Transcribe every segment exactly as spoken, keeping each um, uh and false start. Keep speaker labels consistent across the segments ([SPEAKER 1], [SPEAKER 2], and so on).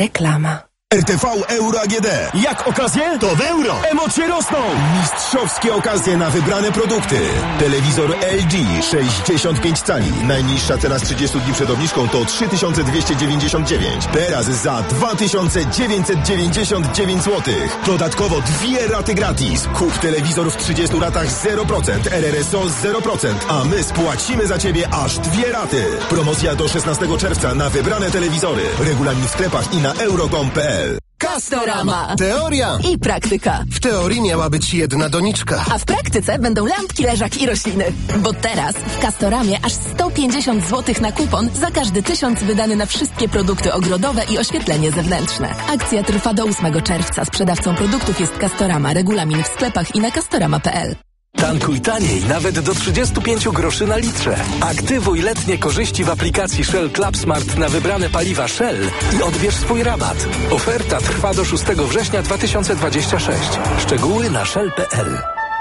[SPEAKER 1] Reklama.
[SPEAKER 2] R T V Euro A G D.
[SPEAKER 3] Jak okazje?
[SPEAKER 2] To w euro.
[SPEAKER 3] Emocje rosną.
[SPEAKER 2] Mistrzowskie okazje na wybrane produkty. Telewizor L G sześćdziesiąt pięć cali. Najniższa cena z trzydziestu dni przed obniżką to trzy tysiące dwieście dziewięćdziesiąt dziewięć. Teraz za dwa tysiące dziewięćset dziewięćdziesiąt dziewięć złotych. Dodatkowo dwie raty gratis. Kup telewizor w trzydziestu ratach zero procent. R R S O zero procent. A my spłacimy za Ciebie aż dwie raty. Promocja do szesnastego czerwca na wybrane telewizory. Regulamin w sklepach i na euro kropka com kropka p l.
[SPEAKER 4] Castorama.
[SPEAKER 5] Teoria
[SPEAKER 4] I praktyka.
[SPEAKER 5] W teorii miała być jedna doniczka.
[SPEAKER 4] A w praktyce będą lampki, leżaki i rośliny. Bo teraz w Castoramie aż sto pięćdziesiąt złotych na kupon za każdy tysiąc wydany na wszystkie produkty ogrodowe i oświetlenie zewnętrzne. Akcja trwa do ósmego czerwca. Sprzedawcą produktów jest Castorama. Regulamin w sklepach i na castorama kropka p l.
[SPEAKER 6] Tankuj taniej, nawet do trzydziestu pięciu groszy na litrze. Aktywuj letnie korzyści w aplikacji Shell Club Smart na wybrane paliwa Shell i odbierz swój rabat. Oferta trwa do szóstego września dwa tysiące dwudziestego szóstego. Szczegóły na shell kropka p l.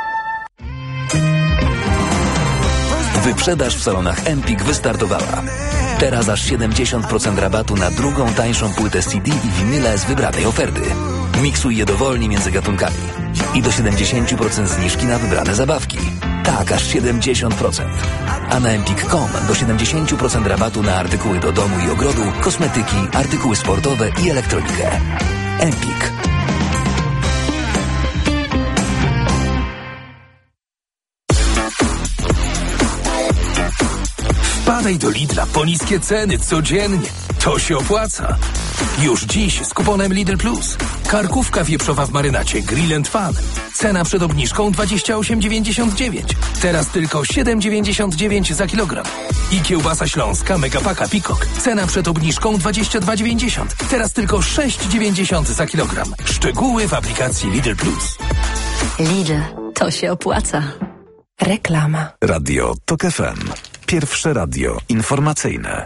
[SPEAKER 7] Wyprzedaż w salonach Empik wystartowała. Teraz aż siedemdziesiąt procent rabatu na drugą tańszą płytę C D i winyle z wybranej oferty. Miksuj je dowolnie między gatunkami. I do siedemdziesiąt procent zniżki na wybrane zabawki. Tak, aż siedemdziesiąt procent. A na empik kropka com do siedemdziesiąt procent rabatu na artykuły do domu i ogrodu, kosmetyki, artykuły sportowe i elektronikę. Empik.
[SPEAKER 6] Wpadaj do Lidla po niskie ceny codziennie. To się opłaca. Już dziś z kuponem Lidl Plus. Karkówka wieprzowa w marynacie Grill and Fun. Cena przed obniżką dwadzieścia osiem dziewięćdziesiąt dziewięć. Teraz tylko siedem dziewięćdziesiąt dziewięć za kilogram. I kiełbasa śląska Megapaka Peacock. Cena przed obniżką dwadzieścia dwa dziewięćdziesiąt. Teraz tylko sześć dziewięćdziesiąt za kilogram. Szczegóły w aplikacji Lidl Plus.
[SPEAKER 4] Lidl, to się opłaca.
[SPEAKER 1] Reklama.
[SPEAKER 8] Radio Tok F M. Pierwsze radio informacyjne.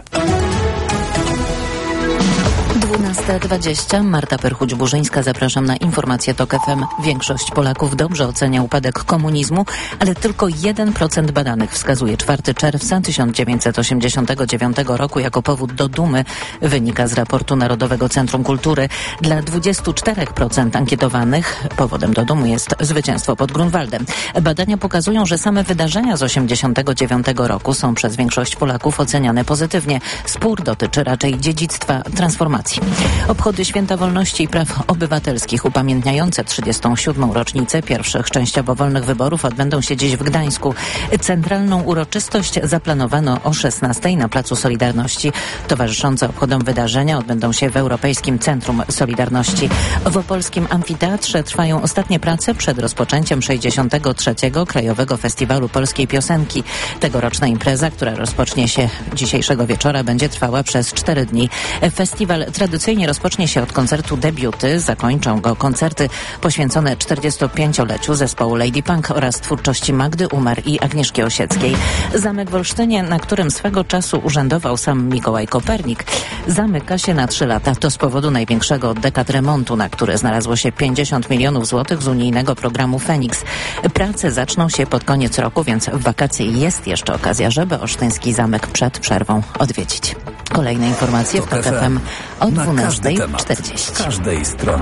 [SPEAKER 9] dwunasta dwadzieścia. Marta Perchuć-Burzyńska. Zapraszam na informację Tok F M. Większość Polaków dobrze ocenia upadek komunizmu, ale tylko jeden procent badanych wskazuje czwartego czerwca tysiąc dziewięćset osiemdziesiątego dziewiątego roku jako powód do dumy. Wynika z raportu Narodowego Centrum Kultury. Dla dwudziestu czterech procent ankietowanych powodem do dumy jest zwycięstwo pod Grunwaldem. Badania pokazują, że same wydarzenia z osiemdziesiątego dziewiątego roku są przez większość Polaków oceniane pozytywnie. Spór dotyczy raczej dziedzictwa transformacji. Obchody Święta Wolności i Praw Obywatelskich upamiętniające trzydziestą siódmą rocznicę pierwszych częściowo wolnych wyborów odbędą się dziś w Gdańsku. Centralną uroczystość zaplanowano o szesnastej na Placu Solidarności. Towarzyszące obchodom wydarzenia odbędą się w Europejskim Centrum Solidarności. W opolskim amfiteatrze trwają ostatnie prace przed rozpoczęciem sześćdziesiątego trzeciego Krajowego Festiwalu Polskiej Piosenki. Tegoroczna impreza, która rozpocznie się dzisiejszego wieczora, będzie trwała przez cztery dni. Festiwal tradycyjnie rozpocznie się od koncertu Debiuty. Zakończą go koncerty poświęcone czterdziestopięcioleciu zespołu Lady Punk oraz twórczości Magdy Umar i Agnieszki Osieckiej. Zamek w Olsztynie, na którym swego czasu urzędował sam Mikołaj Kopernik, zamyka się na trzy lata. To z powodu największego od dekad remontu, na który znalazło się pięćdziesiąt milionów złotych z unijnego programu Feniks. Prace zaczną się pod koniec roku, więc w wakacje jest jeszcze okazja, żeby olsztyński zamek przed przerwą odwiedzić. Kolejne informacje w Tok F M o dwunasta czterdzieści.
[SPEAKER 8] Z każdej strony.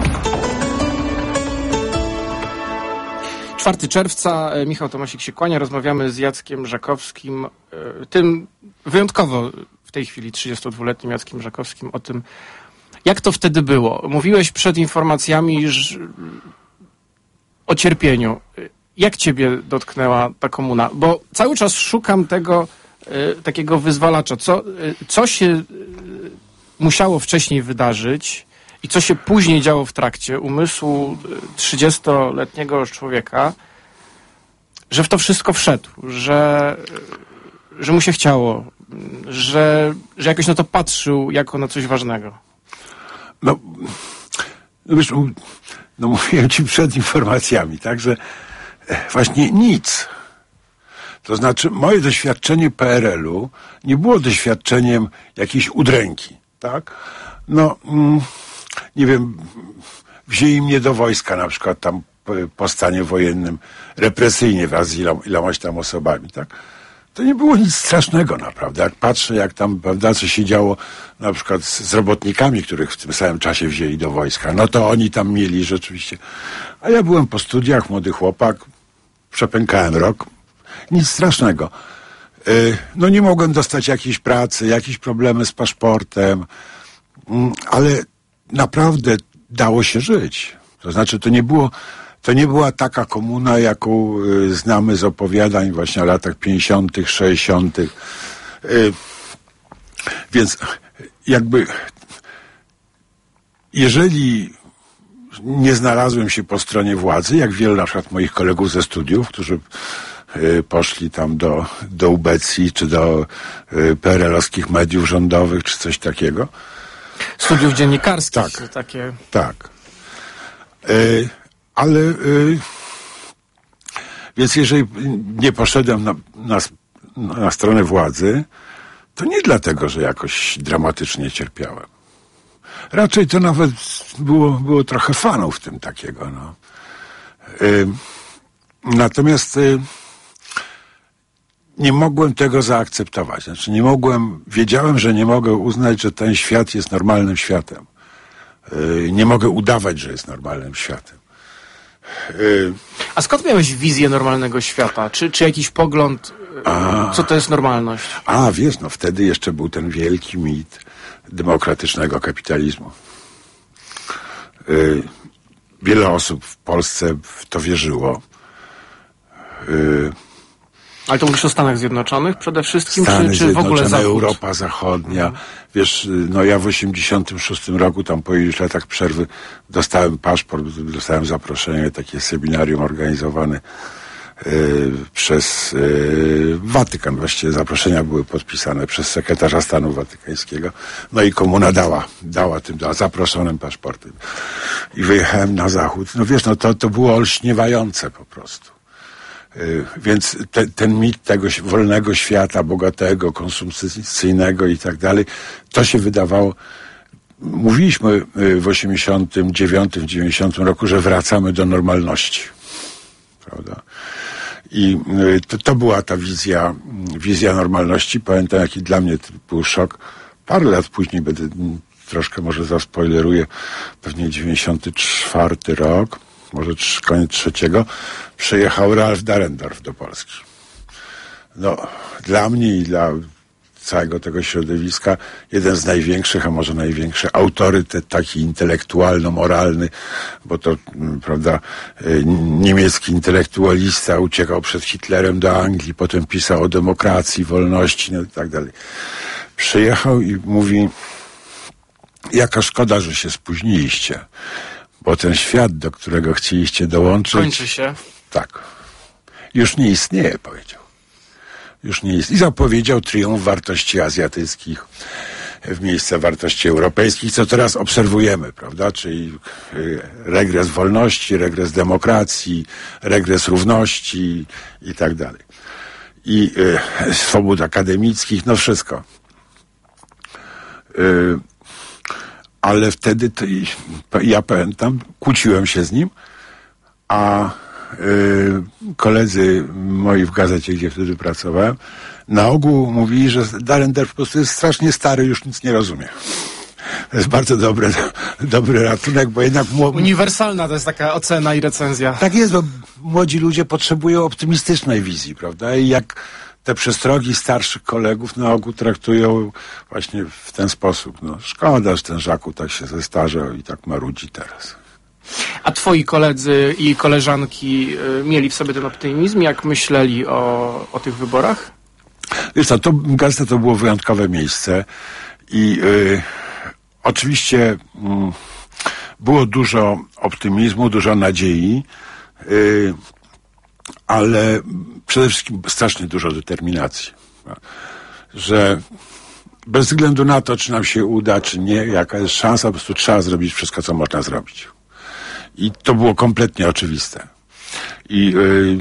[SPEAKER 10] czwartego czerwca, Michał Tomasik się kłania, rozmawiamy z Jackiem Żakowskim, tym wyjątkowo w tej chwili trzydziestodwuletnim Jackiem Żakowskim, o tym, jak to wtedy było. Mówiłeś przed informacjami że... o cierpieniu. Jak ciebie dotknęła ta komuna? Bo cały czas szukam tego y, takiego wyzwalacza. Co, y, co się y, musiało wcześniej wydarzyć i co się później działo w trakcie umysłu trzydziestoletniego człowieka, że w to wszystko wszedł, że, że mu się chciało, że, że jakoś na to patrzył jako na coś ważnego.
[SPEAKER 11] No, no wiesz, no mówiłem ci przed informacjami, tak, że właśnie nic. To znaczy moje doświadczenie P R L u nie było doświadczeniem jakiejś udręki, tak? No, mm, nie wiem, wzięli mnie do wojska na przykład tam po stanie wojennym represyjnie wraz z ilom, ilomaś tam osobami, tak? to nie było nic strasznego naprawdę. Jak patrzę, jak tam, prawda, co się działo na przykład z, z robotnikami, których w tym samym czasie wzięli do wojska, no to oni tam mieli rzeczywiście. A ja byłem po studiach, młody chłopak, przepękałem rok. Nic strasznego. Yy, no nie mogłem dostać jakiejś pracy, jakieś problemy z paszportem, yy, ale naprawdę dało się żyć. To znaczy, to nie było, to nie była taka komuna, jaką yy, znamy z opowiadań właśnie o latach pięćdziesiątych, sześćdziesiątych. Yy, więc jakby, jeżeli nie znalazłem się po stronie władzy, jak wielu na przykład moich kolegów ze studiów, którzy y, poszli tam do, do ubecji, czy do y, P R L-owskich mediów rządowych, czy coś takiego.
[SPEAKER 10] Studiów dziennikarskich.
[SPEAKER 11] Tak,
[SPEAKER 10] takie.
[SPEAKER 11] tak. Y, ale y, więc jeżeli nie poszedłem na, na, na stronę władzy, to nie dlatego, że jakoś dramatycznie cierpiałem. Raczej to nawet było, było trochę fanów w tym takiego, no. Y, natomiast y, nie mogłem tego zaakceptować. Znaczy nie mogłem, wiedziałem, że nie mogę uznać, że ten świat jest normalnym światem. Y, nie mogę udawać, że jest normalnym światem. Y,
[SPEAKER 10] A skąd miałeś wizję normalnego świata? Czy, czy jakiś pogląd,
[SPEAKER 11] a,
[SPEAKER 10] co to jest normalność?
[SPEAKER 11] A, wiesz, no wtedy jeszcze był ten wielki mit demokratycznego kapitalizmu. Yy, wiele osób w Polsce w to wierzyło. Yy,
[SPEAKER 10] Ale to mówisz o Stanach Zjednoczonych przede wszystkim,
[SPEAKER 11] Stany
[SPEAKER 10] czy, czy w ogóle Zachód?
[SPEAKER 11] Europa Zachodnia. Mhm. Wiesz, no ja w osiemdziesiątym szóstym roku, tam po iluś latach przerwy, dostałem paszport, dostałem zaproszenie, takie seminarium organizowane Yy, przez yy, Watykan. Właściwie zaproszenia były podpisane przez sekretarza stanu watykańskiego. No i komuna dała, dała tym zaproszonym paszportem. I wyjechałem na zachód. No wiesz, no to, to było olśniewające po prostu. Yy, więc te, ten mit tego wolnego świata, bogatego, konsumpcyjnego i tak dalej, to się wydawało. Mówiliśmy w osiemdziesiątym dziewiątym, dziewięćdziesiątym roku, że wracamy do normalności. Prawda? I to, to była ta wizja, wizja normalności. Pamiętam, jaki dla mnie to był szok. Parę lat później, będę troszkę może zaspoileruję, pewnie dziewięćdziesiąty czwarty rok, może koniec trzeciego, przyjechał Ralph Dahrendorf do Polski. No, dla mnie i dla całego tego środowiska jeden z największych, a może największy autorytet taki intelektualno-moralny, bo to, prawda, niemiecki intelektualista uciekał przed Hitlerem do Anglii, potem pisał o demokracji, wolności, no i tak dalej. Przyjechał i mówi, jaka szkoda, że się spóźniliście, bo ten świat, do którego chcieliście dołączyć...
[SPEAKER 10] Kończy się.
[SPEAKER 11] Tak. Już nie istnieje, powiedział. Już nie jest. I zapowiedział triumf wartości azjatyckich w miejsce wartości europejskich, co teraz obserwujemy, prawda? Czyli regres wolności, regres demokracji, regres równości i tak dalej. I y, swobód akademickich, no wszystko. Y, ale wtedy to, ja pamiętam, kłóciłem się z nim, a Yy, koledzy moi w gazecie, gdzie wtedy pracowałem, na ogół mówili, że Dahrendorf po prostu jest strasznie stary, już nic nie rozumie. To jest bardzo dobry, dobry ratunek, bo jednak... Młody...
[SPEAKER 10] Uniwersalna to jest taka ocena i recenzja.
[SPEAKER 11] Tak jest, bo młodzi ludzie potrzebują optymistycznej wizji, prawda? I jak te przestrogi starszych kolegów na ogół traktują właśnie w ten sposób. No, szkoda, że ten Żaku tak się zestarzał i tak marudzi teraz.
[SPEAKER 10] A twoi koledzy i koleżanki y, mieli w sobie ten optymizm, jak myśleli o, o tych wyborach?
[SPEAKER 11] Wiesz co, to Gazeta to było wyjątkowe miejsce i y, oczywiście y, było dużo optymizmu, dużo nadziei, y, ale przede wszystkim strasznie dużo determinacji. Że bez względu na to, czy nam się uda, czy nie, jaka jest szansa, po prostu trzeba zrobić wszystko, co można zrobić. I to było kompletnie oczywiste. I yy,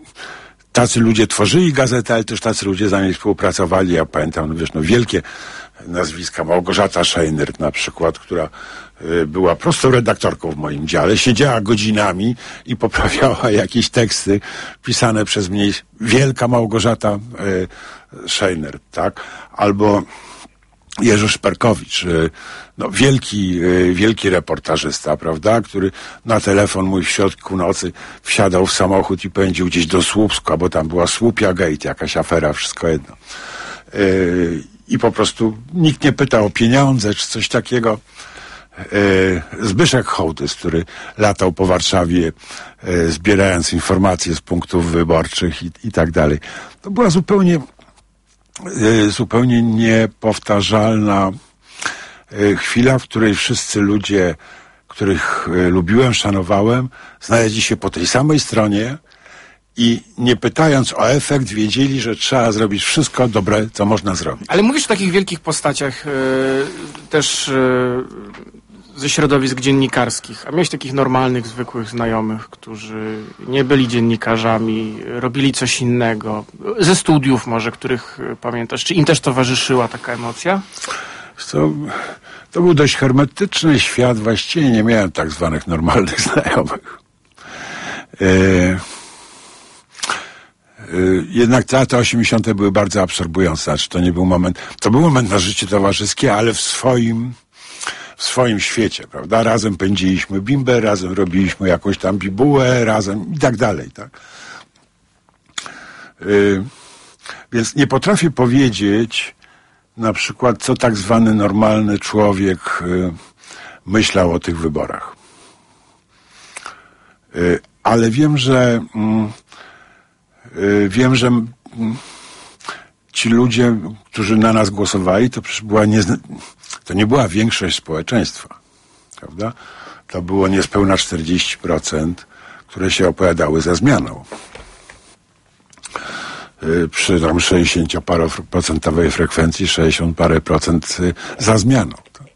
[SPEAKER 11] tacy ludzie tworzyli gazetę, ale też tacy ludzie z nami współpracowali. Ja pamiętam, no wiesz, no wielkie nazwiska, Małgorzata Szejnert na przykład, która y, była prostą redaktorką w moim dziale, siedziała godzinami i poprawiała jakieś teksty pisane przez mnie. Wielka Małgorzata y, Szejnert, tak? Albo Jerzy Szperkowicz, y, no wielki, y, wielki reportażysta, prawda? Który na telefon mój w środku nocy wsiadał w samochód i pędził gdzieś do Słupska, bo tam była Słupia Gate, jakaś afera, wszystko jedno. Y, I po prostu nikt nie pytał o pieniądze czy coś takiego. Zbyszek Hołtys, który latał po Warszawie, zbierając informacje z punktów wyborczych i, i tak dalej. To była zupełnie, zupełnie niepowtarzalna chwila, w której wszyscy ludzie, których lubiłem, szanowałem, znaleźli się po tej samej stronie i nie pytając o efekt, wiedzieli, że trzeba zrobić wszystko dobre, co można zrobić.
[SPEAKER 10] Ale mówisz o takich wielkich postaciach yy, też yy, ze środowisk dziennikarskich. A miałeś takich normalnych, zwykłych znajomych, którzy nie byli dziennikarzami, robili coś innego. Ze studiów może, których pamiętasz. Czy im też towarzyszyła taka emocja?
[SPEAKER 11] To, to był dość hermetyczny świat. Właściwie nie miałem tak zwanych normalnych znajomych. Yy... Jednak te lata osiemdziesiąte były bardzo absorbujące. Znaczy, to nie był moment, to był moment na życie towarzyskie, ale w swoim, w swoim świecie, prawda? Razem pędziliśmy bimbę, razem robiliśmy jakąś tam bibułę, razem i tak dalej, tak? Yy, więc nie potrafię powiedzieć na przykład, co tak zwany normalny człowiek yy, myślał o tych wyborach. Yy, ale wiem, że yy, Wiem, że ci ludzie, którzy na nas głosowali, to przecież była nie, to nie była większość społeczeństwa, prawda? To było niespełna czterdzieści procent, które się opowiadały za zmianą. Przy tam sześćdziesięcioparoprocentowej frekwencji sześćdziesiąt parę procent za zmianą.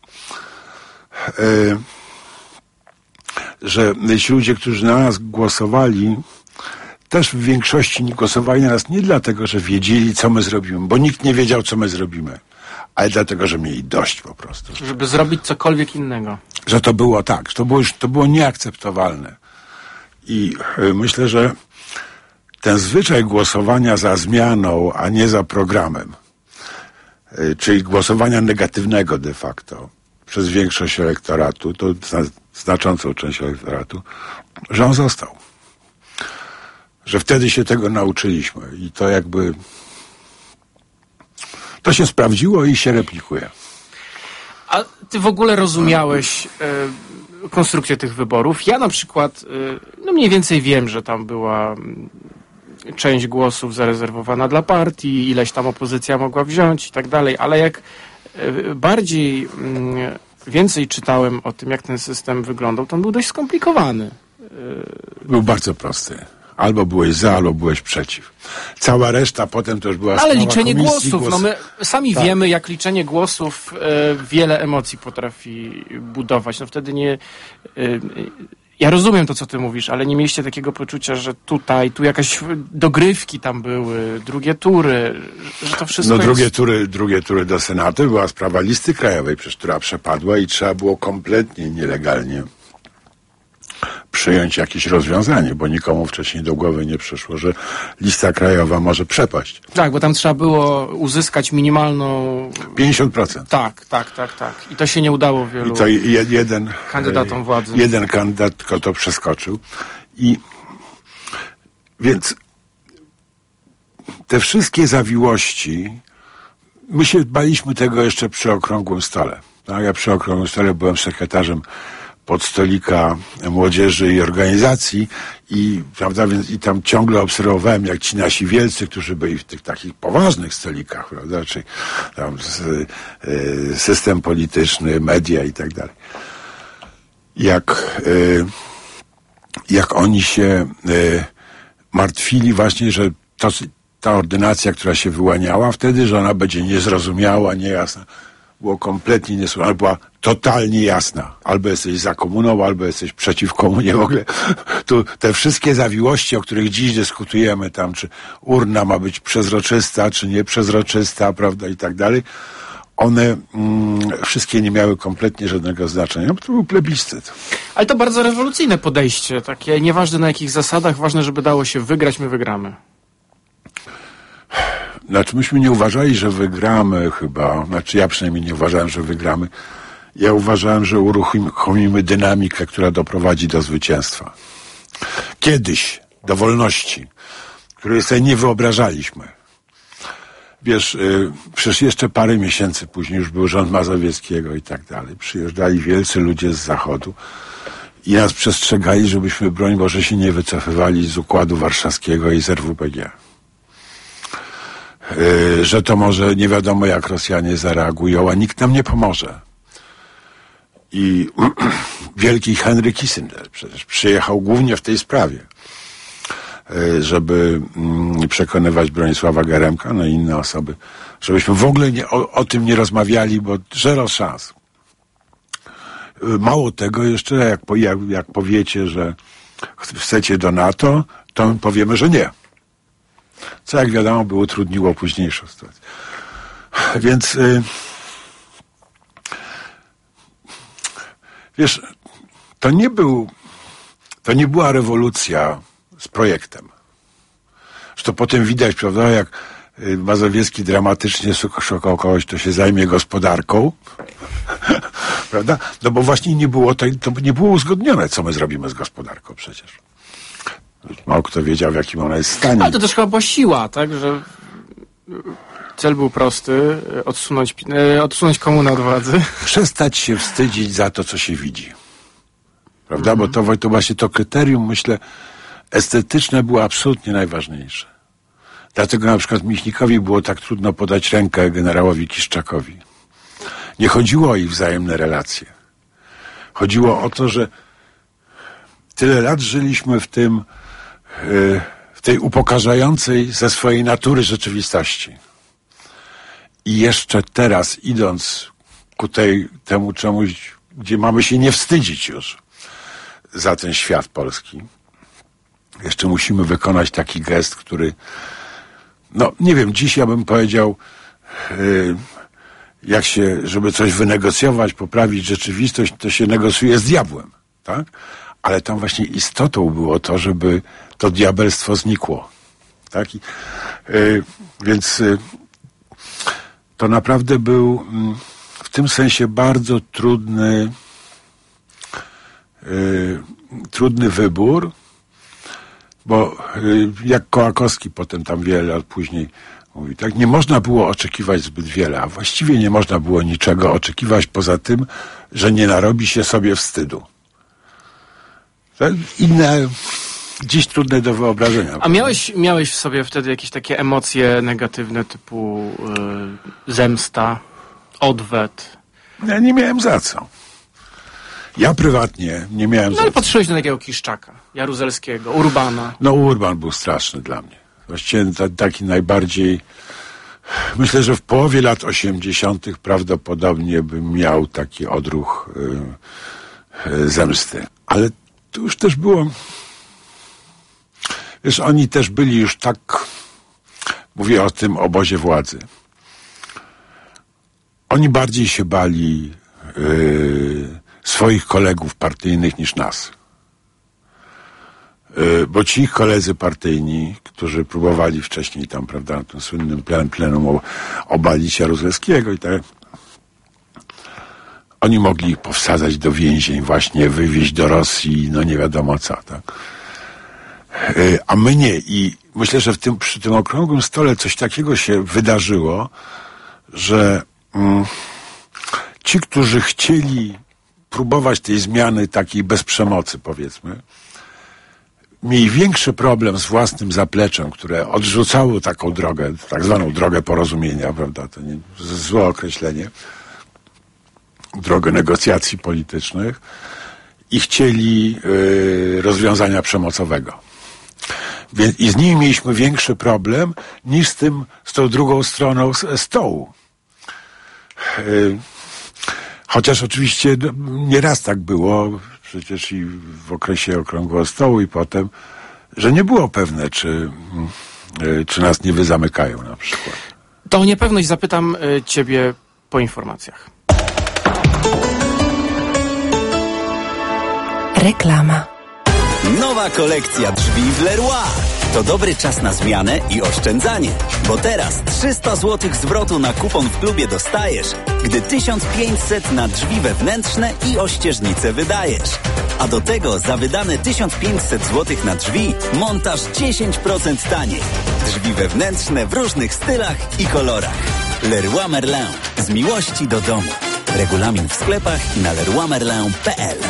[SPEAKER 11] Że ci ludzie, którzy na nas głosowali, też w większości nie głosowali na nas nie dlatego, że wiedzieli, co my zrobimy, bo nikt nie wiedział, co my zrobimy, ale dlatego, że mieli dość po prostu.
[SPEAKER 10] Żeby zrobić cokolwiek innego.
[SPEAKER 11] Że to było tak, że to było już, to było nieakceptowalne. I y, myślę, że ten zwyczaj głosowania za zmianą, a nie za programem, y, czyli głosowania negatywnego de facto przez większość elektoratu, to zna, znaczącą część elektoratu, że on został. Że wtedy się tego nauczyliśmy i to jakby to się sprawdziło i się replikuje.
[SPEAKER 10] A ty w ogóle rozumiałeś y, konstrukcję tych wyborów? Ja na przykład y, no mniej więcej wiem, że tam była y, część głosów zarezerwowana dla partii, ileś tam opozycja mogła wziąć i tak dalej, ale jak y, bardziej y, więcej czytałem o tym, jak ten system wyglądał, to on był dość skomplikowany.
[SPEAKER 11] Y, był bardzo prosty. Albo byłeś za, albo byłeś przeciw. Cała reszta potem to już była
[SPEAKER 10] Ale liczenie głosów,
[SPEAKER 11] głos...
[SPEAKER 10] no my sami
[SPEAKER 11] tak.
[SPEAKER 10] wiemy, jak liczenie głosów e, wiele emocji potrafi budować. No wtedy nie... E, ja rozumiem to, co ty mówisz, ale nie mieliście takiego poczucia, że tutaj, tu jakaś dogrywki tam były, drugie tury, że to wszystko
[SPEAKER 11] No drugie
[SPEAKER 10] jest...
[SPEAKER 11] tury, drugie tury do Senatu była sprawa listy krajowej, przecież która przepadła i trzeba było kompletnie nielegalnie przyjąć jakieś rozwiązanie, bo nikomu wcześniej do głowy nie przyszło, że lista krajowa może przepaść.
[SPEAKER 10] Tak, bo tam trzeba było uzyskać minimalną...
[SPEAKER 11] pięćdziesiąt procent.
[SPEAKER 10] Tak, tak, tak, tak. I to się nie udało wielu
[SPEAKER 11] I to je, jeden
[SPEAKER 10] kandydatom władzy.
[SPEAKER 11] Jeden kandydat tylko to przeskoczył. I więc te wszystkie zawiłości, my się baliśmy tego jeszcze przy okrągłym stole. Tak? Ja przy okrągłym stole byłem sekretarzem podstolika młodzieży i organizacji i, prawda, więc i tam ciągle obserwowałem, jak ci nasi wielcy, którzy byli w tych takich poważnych stolikach, prawda, czyli tam y, system polityczny, media i tak dalej. Jak, y, jak oni się y, martwili właśnie, że to, ta ordynacja, która się wyłaniała wtedy, że ona będzie niezrozumiała, niejasna. Było kompletnie niesłuszne, ale była totalnie jasna. Albo jesteś za komuną, albo jesteś przeciw komunie. W ogóle tu te wszystkie zawiłości, o których dziś dyskutujemy tam, czy urna ma być przezroczysta, czy nieprzezroczysta, prawda, i tak dalej, one mm, wszystkie nie miały kompletnie żadnego znaczenia, bo to był plebiscyt.
[SPEAKER 10] Ale to bardzo rewolucyjne podejście, takie nieważne na jakich zasadach, ważne, żeby dało się wygrać, my wygramy.
[SPEAKER 11] Znaczy, myśmy nie uważali, że wygramy chyba, znaczy ja przynajmniej nie uważałem, że wygramy. Ja uważałem, że uruchomimy dynamikę, która doprowadzi do zwycięstwa. Kiedyś, do wolności, której sobie nie wyobrażaliśmy. Wiesz, yy, przecież jeszcze parę miesięcy później już był rząd Mazowieckiego i tak dalej. Przyjeżdżali wielcy ludzie z Zachodu i nas przestrzegali, żebyśmy, broń Boże, się nie wycofywali z Układu Warszawskiego i z R W P G. Yy, że to może nie wiadomo, jak Rosjanie zareagują, a nikt nam nie pomoże. I wielki Henry Kissinger przecież przyjechał głównie w tej sprawie, żeby przekonywać Bronisława Geremka, no i inne osoby, żebyśmy w ogóle nie, o, o tym nie rozmawiali, bo zero szans. Mało tego, jeszcze jak, jak, jak powiecie, że chcecie do NATO, to my powiemy, że nie. Co, jak wiadomo, by utrudniło późniejszą sytuację. Więc y, wiesz, to nie był, to nie była rewolucja z projektem. Zresztą potem widać, prawda, jak Mazowiecki dramatycznie szukał kogoś, kto się zajmie gospodarką, prawda? No bo właśnie nie było, to, to nie było uzgodnione, co my zrobimy z gospodarką przecież. Mało kto wiedział, w jakim ona jest stanie.
[SPEAKER 10] Ale to też chyba była siła, tak, że cel był prosty, odsunąć, odsunąć komunę od władzy.
[SPEAKER 11] Przestać się wstydzić za to, co się widzi. Prawda? Mhm. Bo to, to właśnie to kryterium, myślę, estetyczne było absolutnie najważniejsze. Dlatego na przykład Michnika,owi było tak trudno podać rękę generałowi Kiszczakowi. Nie chodziło o ich wzajemne relacje. Chodziło o to, że tyle lat żyliśmy w tym, w tej upokarzającej ze swojej natury rzeczywistości. I jeszcze teraz, idąc ku tej, temu czemuś, gdzie mamy się nie wstydzić już za ten świat polski, jeszcze musimy wykonać taki gest, który, no nie wiem, dziś ja bym powiedział, yy, jak się, żeby coś wynegocjować, poprawić rzeczywistość, to się negocjuje z diabłem, tak? Ale tam właśnie istotą było to, żeby to diabelstwo znikło, tak? I, yy, więc yy, to naprawdę był yy, w tym sensie bardzo trudny, yy, trudny wybór, bo jak Kołakowski potem tam wiele lat później mówi, tak, nie można było oczekiwać zbyt wiele, a właściwie nie można było niczego oczekiwać poza tym, że nie narobi się sobie wstydu. Tak? Inne, dziś trudne do wyobrażenia.
[SPEAKER 10] A miałeś, miałeś w sobie wtedy jakieś takie emocje negatywne typu yy, zemsta, odwet?
[SPEAKER 11] Ja nie miałem za co. Ja prywatnie nie miałem...
[SPEAKER 10] No ale patrzyłeś na takiego Kiszczaka, Jaruzelskiego, Urbana.
[SPEAKER 11] No Urban był straszny dla mnie. Właściwie ta, taki najbardziej... Myślę, że w połowie lat osiemdziesiątych prawdopodobnie bym miał taki odruch y, y, zemsty. Ale to już też było... Wiesz, oni też byli już tak... Mówię o tym obozie władzy. Oni bardziej się bali... Y, swoich kolegów partyjnych niż nas. Yy, bo ci ich koledzy partyjni, którzy próbowali wcześniej tam, prawda, na tym słynnym plen, plenum obalić Jaruzelskiego i tak, oni mogli ich powsadzać do więzień, właśnie wywieźć do Rosji, no nie wiadomo co, tak. Yy, a my nie. I myślę, że w tym, przy tym okrągłym stole coś takiego się wydarzyło, że mm, ci, którzy chcieli próbować tej zmiany takiej bez przemocy, powiedzmy, mieli większy problem z własnym zapleczem, które odrzucało taką drogę, tak zwaną drogę porozumienia, prawda, to nie, złe określenie, drogę negocjacji politycznych i chcieli yy, rozwiązania przemocowego. Więc, i z nimi mieliśmy większy problem niż z tym, z tą drugą stroną stołu. Yy, Chociaż oczywiście nie raz tak było, przecież i w okresie Okrągłego Stołu i potem, że nie było pewne, czy, czy nas nie wyzamykają na przykład.
[SPEAKER 10] To o niepewność zapytam ciebie po informacjach.
[SPEAKER 1] Reklama.
[SPEAKER 3] Nowa kolekcja drzwi w Leroy. To dobry czas na zmianę i oszczędzanie. Bo teraz trzysta złotych zwrotu na kupon w klubie dostajesz, gdy tysiąc pięćset na drzwi wewnętrzne i ościeżnice wydajesz. A do tego za wydane tysiąc pięćset złotych na drzwi montaż dziesięć procent taniej. Drzwi wewnętrzne w różnych stylach i kolorach. Leroy Merlin. Z miłości do domu. Regulamin w sklepach i na leroy merlin kropka p l.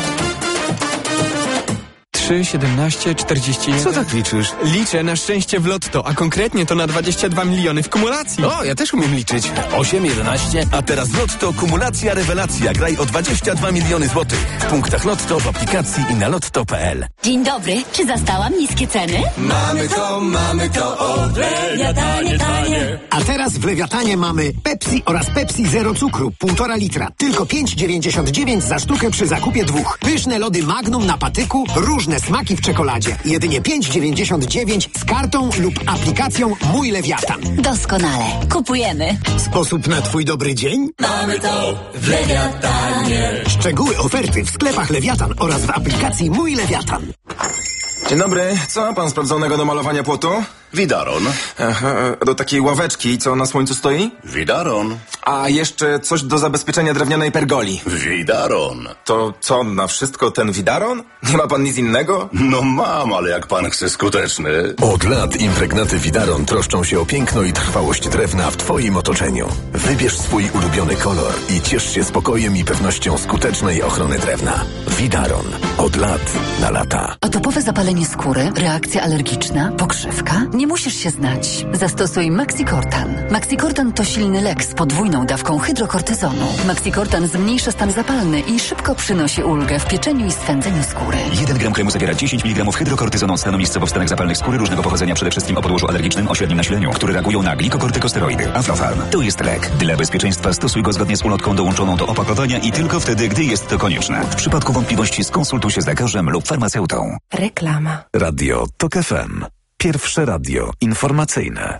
[SPEAKER 12] trzy, siedemnaście, czterdzieści jeden.
[SPEAKER 13] Co tak liczysz?
[SPEAKER 12] Liczę na szczęście w lotto, a konkretnie to na dwadzieścia dwa miliony w kumulacji.
[SPEAKER 13] O, ja też umiem liczyć.
[SPEAKER 14] osiem, jedenaście, a teraz lotto, kumulacja, rewelacja. Graj o dwadzieścia dwa miliony złotych. W punktach lotto, w aplikacji i na lotto kropka p l.
[SPEAKER 15] Dzień dobry, czy zastałam niskie ceny?
[SPEAKER 16] Mamy to, mamy to, o, Lewiatanie, tanie.
[SPEAKER 17] A teraz w Lewiatanie mamy Pepsi oraz Pepsi Zero Cukru, półtora litra. Tylko pięć dziewięćdziesiąt dziewięć za sztukę przy zakupie dwóch. Pyszne lody Magnum na patyku, różne smaki w czekoladzie. Jedynie pięć dziewięćdziesiąt dziewięć z kartą lub aplikacją Mój Lewiatan.
[SPEAKER 15] Doskonale. Kupujemy.
[SPEAKER 17] Sposób na twój dobry dzień?
[SPEAKER 16] Mamy to w Lewiatanie.
[SPEAKER 17] Szczegóły oferty w sklepach Lewiatan oraz w aplikacji Mój Lewiatan.
[SPEAKER 18] Dzień dobry. Co pan sprawdzonego do malowania płotu?
[SPEAKER 19] Widaron.
[SPEAKER 18] Aha, do takiej ławeczki, co na słońcu stoi?
[SPEAKER 19] Widaron.
[SPEAKER 18] A jeszcze coś do zabezpieczenia drewnianej pergoli.
[SPEAKER 19] Widaron.
[SPEAKER 18] To co, na wszystko ten widaron? Nie ma pan nic innego?
[SPEAKER 19] No mam, ale jak pan chce skuteczny.
[SPEAKER 2] Od lat impregnaty Widaron troszczą się o piękno i trwałość drewna w twoim otoczeniu. Wybierz swój ulubiony kolor i ciesz się spokojem i pewnością skutecznej ochrony drewna. Widaron. Od lat na lata.
[SPEAKER 20] Atopowe zapalenie skóry, reakcja alergiczna, pokrzywka? Nie musisz się znać. Zastosuj Maxicortan. Maxicortan to silny lek z podwójną dawką hydrokortyzonu. Maxicortan zmniejsza stan zapalny i szybko przynosi ulgę w pieczeniu i swędzeniu skóry.
[SPEAKER 21] jeden gram kremu zawiera dziesięć miligramów hydrokortyzonu, stanowiskowo w stanach zapalnych skóry różnego pochodzenia, przede wszystkim o podłożu alergicznym o średnim nasileniu, które reagują na glikokortykosteroidy. Aflofarm. To jest lek. Dla bezpieczeństwa stosuj go zgodnie z ulotką dołączoną do opakowania i tylko wtedy, gdy jest to konieczne. W przypadku wątpliwości skonsultuj się z lekarzem lub farmaceutą.
[SPEAKER 1] Reklama.
[SPEAKER 8] Radio Tok F M. Pierwsze radio informacyjne.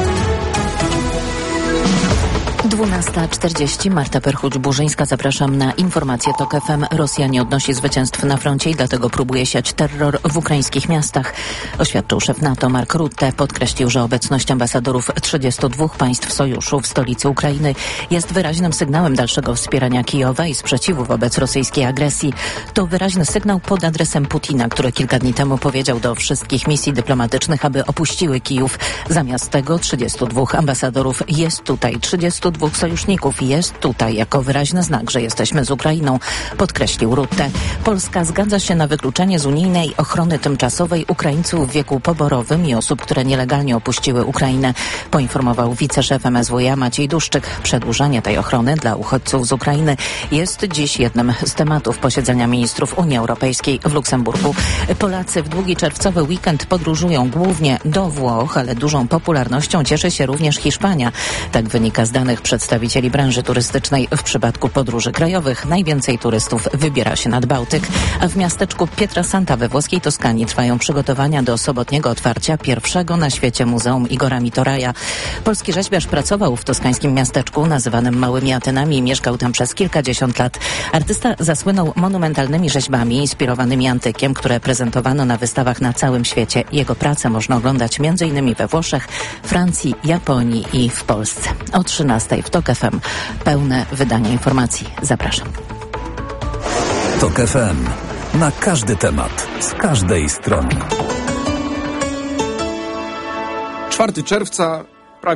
[SPEAKER 9] dwunasta czterdzieści. Marta Perchuć-Burzyńska. Zapraszam na informacje Tok F M. Rosja nie odnosi zwycięstw na froncie i dlatego próbuje siać terror w ukraińskich miastach. Oświadczył szef NATO Mark Rutte. Podkreślił, że obecność ambasadorów trzydziestu dwóch państw sojuszu w stolicy Ukrainy jest wyraźnym sygnałem dalszego wspierania Kijowa i sprzeciwu wobec rosyjskiej agresji. To wyraźny sygnał pod adresem Putina, który kilka dni temu powiedział do wszystkich misji dyplomatycznych, aby opuściły Kijów. Zamiast tego trzydziestu dwóch ambasadorów jest tutaj. trzydziestu dwóch sojuszników jest tutaj jako wyraźny znak, że jesteśmy z Ukrainą, podkreślił Rutte. Polska zgadza się na wykluczenie z unijnej ochrony tymczasowej Ukraińców w wieku poborowym i osób, które nielegalnie opuściły Ukrainę, poinformował wiceszef M S W iA Maciej Duszczyk. Przedłużanie tej ochrony dla uchodźców z Ukrainy jest dziś jednym z tematów posiedzenia ministrów Unii Europejskiej w Luksemburgu. Polacy w długi czerwcowy weekend podróżują głównie do Włoch, ale dużą popularnością cieszy się również Hiszpania. Tak wynika z danych przedstawicieli branży turystycznej. W przypadku podróży krajowych najwięcej turystów wybiera się nad Bałtyk, a w miasteczku Pietrasanta we włoskiej Toskanii trwają przygotowania do sobotniego otwarcia pierwszego na świecie Muzeum Igora Mitoraja. Polski rzeźbiarz pracował w toskańskim miasteczku nazywanym Małymi Atenami i mieszkał tam przez kilkadziesiąt lat. Artysta zasłynął monumentalnymi rzeźbami inspirowanymi antykiem, które prezentowano na wystawach na całym świecie. Jego pracę można oglądać między innymi we Włoszech, Francji, Japonii i w Polsce. O trzynastej w Tok F M. Pełne wydanie informacji. Zapraszam.
[SPEAKER 8] Tok F M. Na każdy temat, z każdej strony.
[SPEAKER 10] czwartego czerwca